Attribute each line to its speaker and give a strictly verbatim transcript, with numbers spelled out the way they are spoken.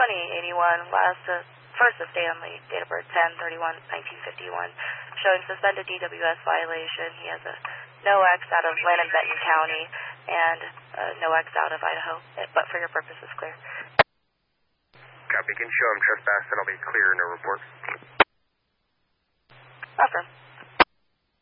Speaker 1: twenty eighty-one, last uh, first of Stanley, date of birth ten thirty-one nineteen fifty-one, showing suspended D W S violation. He has a no X out of Lynn and Benton County and uh, no X out of Idaho, but for your purposes, clear.
Speaker 2: Copy. Can show him trespass, and I'll be clear in a report.
Speaker 1: Affirm.